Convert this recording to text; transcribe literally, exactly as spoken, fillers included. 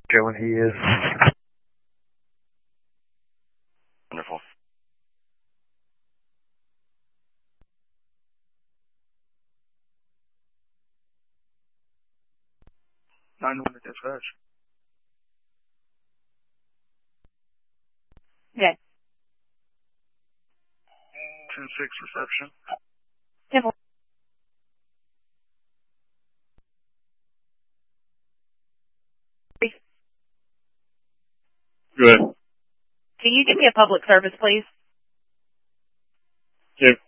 Joe, and he is. Wonderful. nine one to dispatch. Yeah. ten six reception. ten Good. Can you give me a public service, please? Okay.